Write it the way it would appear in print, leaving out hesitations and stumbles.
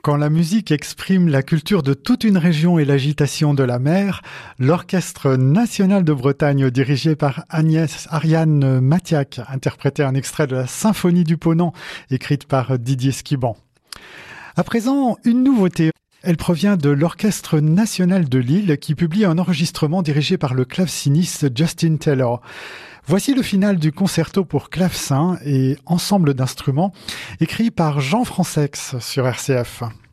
Quand la musique exprime la culture de toute une région et l'agitation de la mer, l'Orchestre national de Bretagne, dirigé par Ariane Mathiac, interprétait un extrait de la Symphonie du Ponant, écrite par Didier Skiban. À présent, une nouveauté. Elle provient de l'Orchestre national de Lille qui publie un enregistrement dirigé par le claveciniste Justin Taylor. Voici le final du concerto pour clavecin et ensemble d'instruments écrit par Jean Francex sur RCF.